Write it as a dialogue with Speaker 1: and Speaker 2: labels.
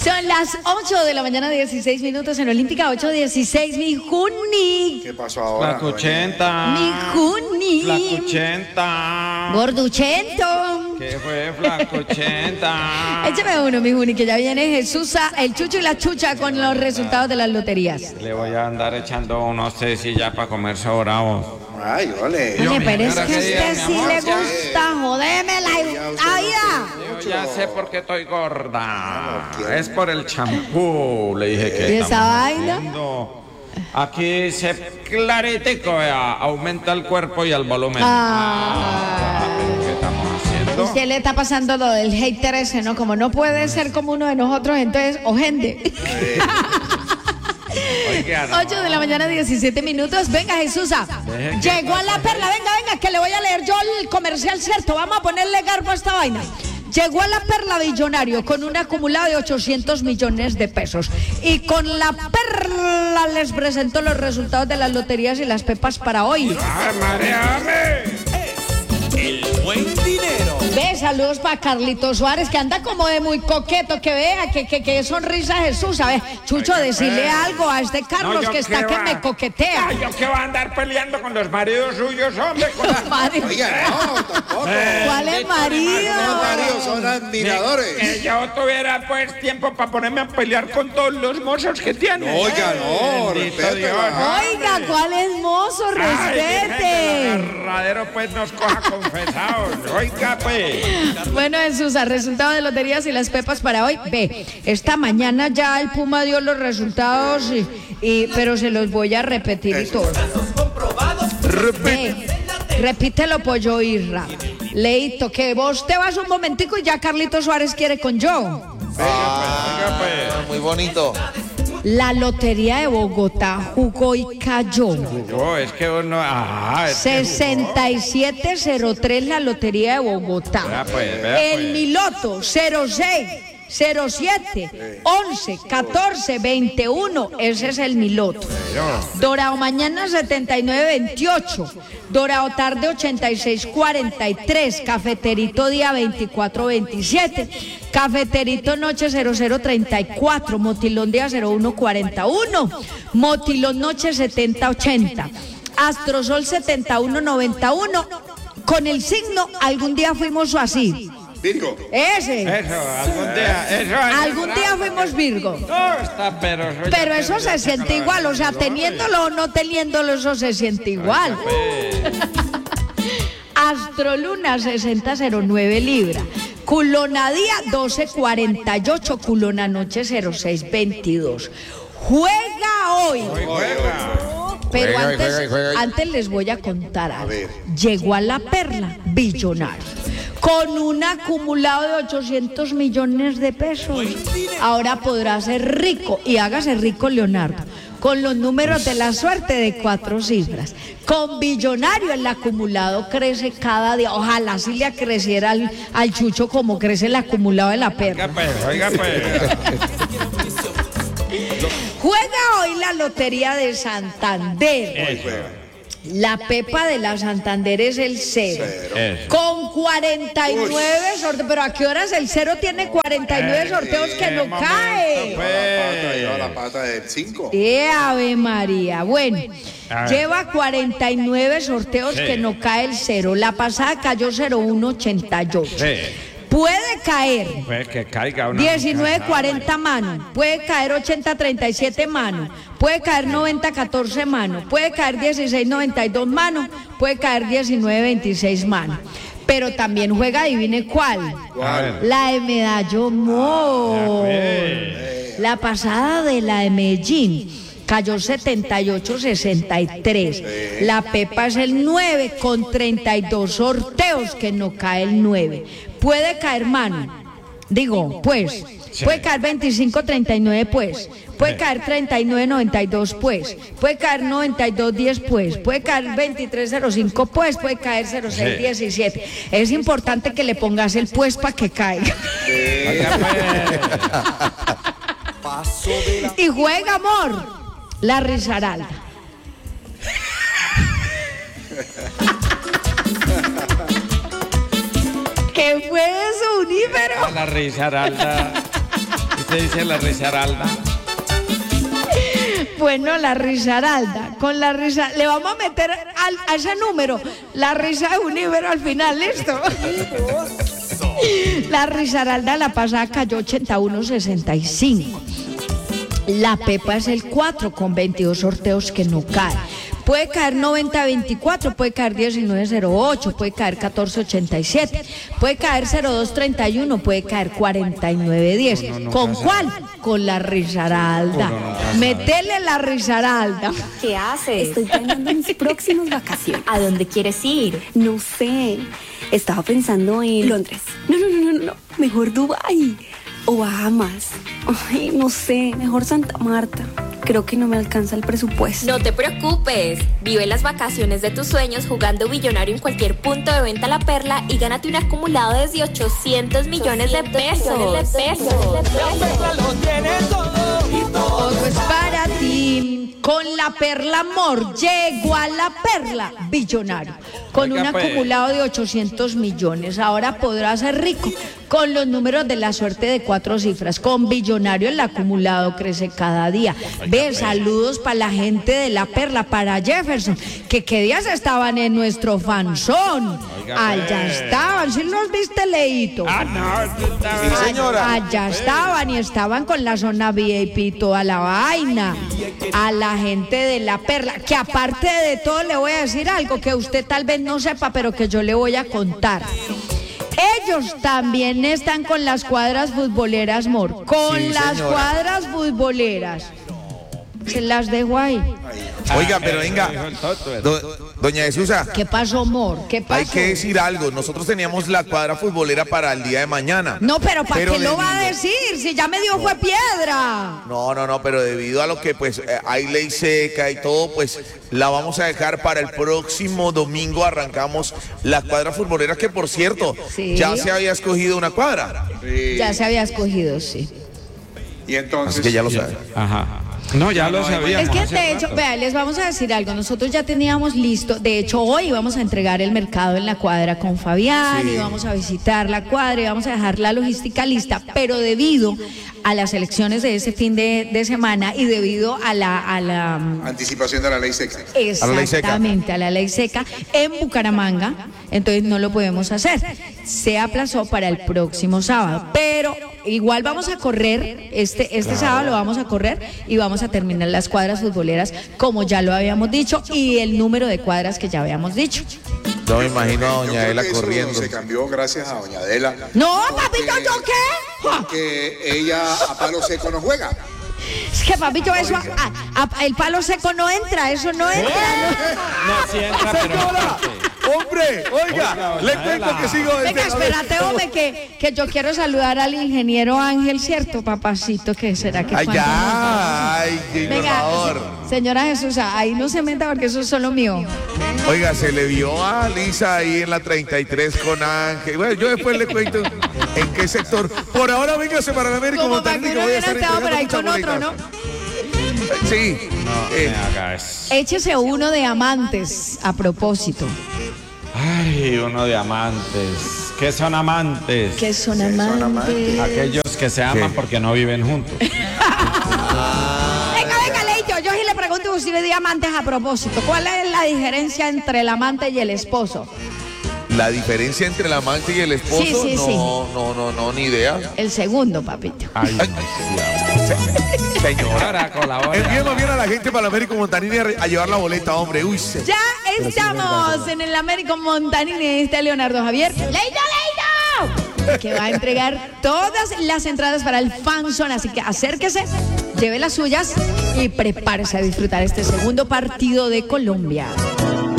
Speaker 1: Son las 8 de la mañana, 16 minutos en Olímpica, 8:16, mi Juni.
Speaker 2: ¿Qué pasó ahora?
Speaker 3: Flacuchenta.
Speaker 1: Mi Juni.
Speaker 3: Flacuchenta.
Speaker 1: Gorduchento.
Speaker 3: ¿Qué fue, Flacuchenta?
Speaker 1: Échame uno, mi Juni, que ya viene Jesús, el Chucho y la Chucha con los resultados de las loterías.
Speaker 3: Le voy a andar echando unos ya para comer sobrados.
Speaker 2: Ay, ole.
Speaker 1: Oye, pero es que a
Speaker 3: sí,
Speaker 1: usted
Speaker 3: mi
Speaker 1: sí
Speaker 3: amor,
Speaker 1: le
Speaker 3: sí.
Speaker 1: gusta joderme la vida.
Speaker 3: Yo ya sé por qué estoy gorda. Es por el champú, le dije que
Speaker 1: ¿Y esa
Speaker 3: estamos
Speaker 1: vaina?
Speaker 3: haciendo. Aquí dice claritico, vea, aumenta el cuerpo y el volumen. ¿Pero qué estamos haciendo?
Speaker 1: Usted le está pasando lo del hater ese, ¿no? Como no puede ser como uno de nosotros, entonces, ojende.
Speaker 3: Oiga, no.
Speaker 1: 8 de la mañana, 17 minutos. Venga, Jesusa. Llegó a la perla. Venga, que le voy a leer yo el comercial, ¿cierto? Vamos a ponerle garbo a esta vaina. Llegó a la perla billonario con un acumulado de 800 millones de pesos. Y con la perla les presentó los resultados de las loterías y las pepas para hoy.
Speaker 3: ¡Ay, mareame!
Speaker 4: El buen dinero.
Speaker 1: Ve, saludos para Carlitos Suárez, que anda como de muy coqueto, que vea, que sonrisa Jesús. A ver, Chucho, decirle algo a este Carlos
Speaker 3: yo
Speaker 1: que está
Speaker 3: qué
Speaker 1: que
Speaker 3: va.
Speaker 1: me coquetea.
Speaker 3: Ay, yo que va a andar peleando con los maridos suyos, hombre.
Speaker 1: Madre,
Speaker 2: Oiga, no, tampoco.
Speaker 1: ¿cuál es marido?
Speaker 2: Los maridos son admiradores.
Speaker 3: Que yo tuviera pues tiempo para ponerme a pelear con todos los mozos que tiene.
Speaker 2: Oiga, no,
Speaker 3: Bendito
Speaker 2: respétela.
Speaker 1: Oiga, ¿cuál es mozo?
Speaker 3: Ay,
Speaker 1: Respete.
Speaker 3: el agarradero pues nos coja confesados. Oiga, pues.
Speaker 1: Bueno, Jesús, resultado de loterías y las pepas para hoy. Ve, esta mañana ya el Puma dio los resultados, pero se los voy a repetir y todo. Ve, repítelo, Pollo Irra. Leito, que vos te vas un momentico y ya Carlitos Suárez quiere con yo.
Speaker 3: Oiga, pues.
Speaker 4: Muy bonito.
Speaker 1: La Lotería de Bogotá jugó y cayó.
Speaker 3: Yo, es que uno. Es que
Speaker 1: 6703 la Lotería de Bogotá.
Speaker 3: Vea pues, vea
Speaker 1: El
Speaker 3: pues.
Speaker 1: Miloto 06, 07, 11, 14, 21. Ese es el Miloto. Dorado Mañana 7928. Dorado Tarde 8643. Cafeterito Día 2427. Cafeterito Noche 0034. Motilón Día 0141. Motilón Noche 7080. Astrosol 7191. Con el signo Algún Día Fuimos Así.
Speaker 2: Virgo.
Speaker 1: Ese.
Speaker 3: Eso, algún día. Eso,
Speaker 1: Algún día fuimos Virgo.
Speaker 3: No, está, pero eso. ya
Speaker 1: Pero eso se siente igual, o sea, teniéndolo o no teniéndolo, eso se siente igual. Astroluna 6009 Libra. Culonadía 1248. Culona Noche 0622. Juega hoy. Pero antes les voy a contar algo.
Speaker 2: ver.
Speaker 1: Llegó a la perla billonario con un acumulado de 800 millones de pesos. Ahora podrá ser rico, y hágase rico Leonardo, con los números de la suerte de 4 cifras. Con billonario el acumulado crece cada día. Ojalá si le creciera al Chucho como crece el acumulado de la perla.
Speaker 3: Oiga, pues.
Speaker 1: Juega hoy la Lotería de Santander. La pepa de la Santander es el 0.
Speaker 3: Eso.
Speaker 1: Con 49 sorteos. Pero ¿a qué horas el 0 tiene 49 sorteos que no cae?
Speaker 2: Lleva la pata del 5.
Speaker 1: Ave María. Bueno,
Speaker 3: A ver.
Speaker 1: lleva 49 sorteos
Speaker 3: Sí.
Speaker 1: que no cae el 0. La pasada cayó 0188.
Speaker 3: Sí.
Speaker 1: Puede caer
Speaker 3: Pues que caiga una.
Speaker 1: 1940 mano, puede caer 8037 mano, puede caer 9014 mano, puede caer 1692 mano, puede caer 1926 mano. Pero también juega, adivine cuál.
Speaker 3: A ver.
Speaker 1: La de Medallo Mor.
Speaker 3: pues.
Speaker 1: La pasada de la de Medellín cayó 7863. La pepa es el 9 con 32 sorteos que no cae el 9. Puede caer mano. Digo, pues. Puede caer 2539, pues. Puede caer 3992, pues. Puede caer 9210, pues. Puede caer 2305, pues. Puede caer 0617. Es importante que le pongas el pues para que caiga.
Speaker 3: Oiga, pues.
Speaker 1: Y juega, amor, la risaralda. ¿Qué fue eso, Unífero?
Speaker 3: La risaralda. usted dice la Risaralda.
Speaker 1: Bueno, la Risaralda, con la risa, le vamos a meter a ese número, la risa de un número al final, ¿listo? La Risaralda la pasada cayó 81.65. La Pepa es el 4 con 22 sorteos que no cae. Puede caer 90.24, puede caer 19.08, puede caer 14.87, puede caer 02.31, puede caer 49.10. ¿Con cuál? Con la Risaralda. Metele la Risaralda.
Speaker 5: ¿Qué haces? Estoy planeando mis próximas vacaciones. ¿A dónde quieres ir? No sé. Estaba pensando en Londres. No. Mejor Dubái o Bahamas. Ay, no sé. Mejor Santa Marta. Creo que no me alcanza el presupuesto.
Speaker 6: No te preocupes. Vive las vacaciones de tus sueños jugando Billonario en cualquier punto de venta La Perla y gánate un acumulado desde 800 millones de pesos.
Speaker 4: La Perla lo tiene todo y
Speaker 1: Todo es para ti. Con la Perla Amor llegó a la Perla Billonario con
Speaker 3: Oiga,
Speaker 1: un
Speaker 3: pues.
Speaker 1: acumulado de 800 millones. Ahora podrá ser rico con los números de la suerte de 4 cifras. Con Billonario el acumulado crece cada día. Ve, saludos para la gente de la Perla, para Jefferson, que qué días estaban en nuestro fanzón.
Speaker 3: Oiga,
Speaker 1: Allá
Speaker 3: pues.
Speaker 1: estaban, ¿sí los viste, Leito?
Speaker 2: Sí, señora.
Speaker 1: Allá estaban y estaban con la zona VIP, toda la vaina. A la gente de la Perla, que aparte de todo le voy a decir algo que usted tal vez no sepa, pero que yo le voy a contar. Ellos también están con las cuadras futboleras, Mor. Con
Speaker 2: Sí,
Speaker 1: las
Speaker 2: señora.
Speaker 1: cuadras futboleras. Se las dejo ahí.
Speaker 7: Oiga, pero venga, doña Jesusa,
Speaker 1: ¿Qué pasó, Mor? ¿Qué pasó?
Speaker 7: hay que decir algo. Nosotros teníamos la cuadra futbolera para el día de mañana.
Speaker 1: No, pero ¿para
Speaker 7: Pero
Speaker 1: qué lo va a
Speaker 7: debido-
Speaker 1: decir? Si ya me dio fue piedra.
Speaker 7: No, pero debido a lo que pues hay ley seca y todo, pues la vamos a dejar para el próximo domingo. Arrancamos la cuadra futbolera, que por cierto,
Speaker 1: Sí.
Speaker 7: ya se había escogido una cuadra.
Speaker 2: Sí.
Speaker 1: Ya se había escogido, sí.
Speaker 2: Y entonces.
Speaker 7: Así que ya lo saben.
Speaker 3: Ajá. No, ya lo sabíamos.
Speaker 1: Es que
Speaker 3: hace
Speaker 1: de hecho,
Speaker 3: rato.
Speaker 1: vea, les vamos a decir algo. Nosotros ya teníamos listo. De hecho, hoy vamos a entregar el mercado en la cuadra con Fabián y vamos a visitar la cuadra y vamos a dejar la logística lista. Pero debido a las elecciones de ese fin de semana y debido a la
Speaker 2: Anticipación de la ley seca.
Speaker 1: exactamente, a la ley seca en Bucaramanga, entonces no lo podemos hacer. Se aplazó para el próximo sábado, pero igual vamos a correr, este sábado lo vamos a correr y vamos a terminar las cuadras futboleras como ya lo habíamos dicho y el número de cuadras que ya habíamos dicho.
Speaker 7: Yo me imagino a
Speaker 2: Yo
Speaker 7: doña
Speaker 2: creo
Speaker 7: Adela
Speaker 2: que eso
Speaker 7: corriendo.
Speaker 2: se cambió gracias a doña Adela.
Speaker 1: No, papito, ¿yo qué?
Speaker 2: Porque ella a palo seco no juega.
Speaker 1: Es que papito, eso, el palo seco no entra, eso no entra.
Speaker 3: No, sí entra, pero no
Speaker 7: Señora, hombre, oiga,
Speaker 3: Oiga,
Speaker 7: le
Speaker 3: doña
Speaker 7: cuento
Speaker 3: Adela.
Speaker 7: que sigo desde...
Speaker 1: Venga, espérate, hombre, que yo quiero saludar al ingeniero Ángel, ¿cierto, papacito? ¿Qué será que
Speaker 7: Ay,
Speaker 1: cuando
Speaker 7: ya, ay, por
Speaker 1: Venga,
Speaker 7: favor.
Speaker 1: señora Jesús, ahí no se meta porque eso es solo mío.
Speaker 7: Oiga, se le vio a Lisa ahí en la 33 con Ángel. Bueno, yo después le cuento en qué sector. Por ahora, véngase para la América
Speaker 1: Como para
Speaker 7: Montaña,
Speaker 1: que no
Speaker 7: voy a
Speaker 1: hubiera
Speaker 7: estar
Speaker 1: estado por ahí
Speaker 7: entregando
Speaker 1: con otro,
Speaker 7: muchas
Speaker 1: ¿no?
Speaker 7: bolitas. Sí.
Speaker 3: me hagas.
Speaker 1: Échese uno de amantes a propósito.
Speaker 3: Ay, uno de amantes. ¿Qué son amantes?
Speaker 1: ¿Qué son amantes?
Speaker 3: Aquellos que se aman
Speaker 7: ¿Qué?
Speaker 3: porque no viven juntos.
Speaker 1: Venga, Leito, yo sí le pregunto si de diamantes a propósito. ¿Cuál es la diferencia entre el amante y el esposo?
Speaker 7: La diferencia entre el amante y el esposo,
Speaker 1: Sí, sí, sí.
Speaker 7: no, ni idea.
Speaker 1: El segundo, papito.
Speaker 3: Ay,
Speaker 7: Señora.
Speaker 3: ahora colabora.
Speaker 7: Enviemos bien a la gente para la América Montanini a llevar la boleta, hombre. Uy,
Speaker 1: Ya estamos en el Américo Montanini, está Leonardo Javier. ¡Leito! Que va a entregar todas las entradas para el fanzone, así que acérquese, lleve las suyas y prepárese a disfrutar este segundo partido de Colombia.